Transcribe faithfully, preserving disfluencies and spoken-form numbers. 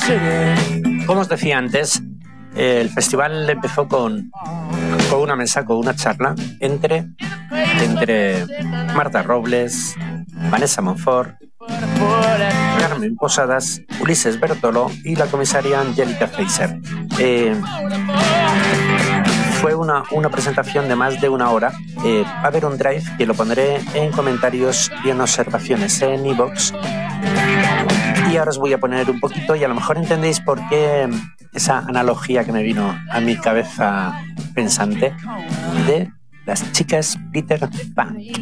Como os decía antes, el festival empezó con, con una mesa, con una charla entre, entre Marta Robles, Vanessa Monfort, Carmen Posadas, Ulises Bertolo y la comisaria Angélica Feiser. Eh, fue una, una presentación de más de una hora. Eh, va a haber un drive que lo pondré en comentarios y en observaciones en iVoox. Y ahora os voy a poner un poquito y a lo mejor entendéis por qué esa analogía que me vino a mi cabeza pensante de las chicas Peter Pan.